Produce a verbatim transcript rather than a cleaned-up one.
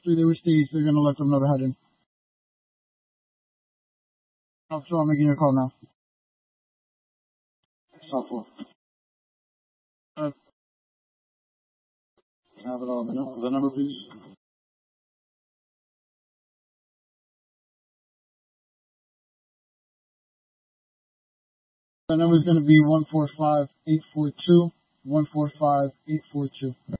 after they were staged, they're gonna let them know to head in. Oh, so I'm making a call now. Software. Uh, have it all. The number, the number, please. The number is going to be one four five eight four two one four five eight four two.